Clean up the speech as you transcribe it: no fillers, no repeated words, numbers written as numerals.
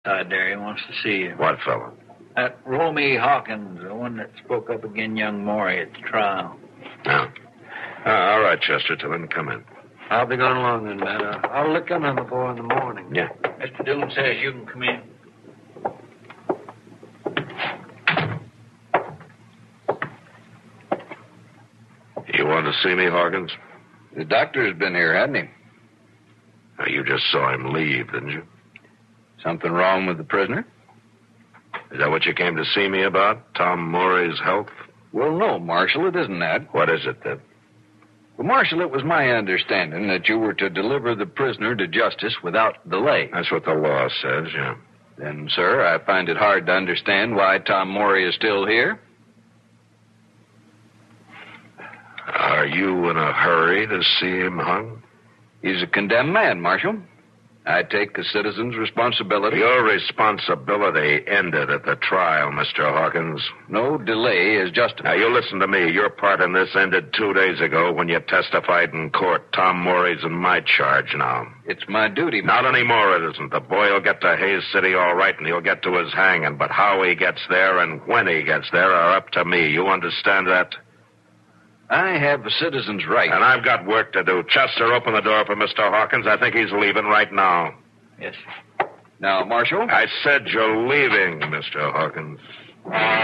Side there, he wants to see you. What fellow? That Romy Hawkins, the one that spoke up again young Maury at the trial. No. All right, Chester, tell him to come in. I'll be going along then, Matt. I'll look in on the boy in the morning. Yeah. Mr. Dillon says you can come in. You want to see me, Hawkins? The doctor's been here, hasn't he? You just saw him leave, didn't you? Something wrong with the prisoner? Is that what you came to see me about? Tom Maury's health? Well, no, Marshal, it isn't that. What is it, then? Well, Marshal, it was my understanding that you were to deliver the prisoner to justice without delay. That's what the law says, yeah. Then, sir, I find it hard to understand why Tom Maury is still here. Are you in a hurry to see him hung? He's a condemned man, Marshal. I take the citizen's responsibility. Your responsibility ended at the trial, Mr. Hawkins. No delay is justified. Now, you listen to me. Your part in this ended 2 days ago when you testified in court. Tom Maury's in my charge now. It's my duty. Not anymore, it isn't. The boy will get to Hayes City all right, and he'll get to his hanging. But how he gets there and when he gets there are up to me. You understand that? I have a citizen's right. And I've got work to do. Chester, open the door for Mr. Hawkins. I think he's leaving right now. Yes, sir. Now, Marshal. I said you're leaving, Mr. Hawkins.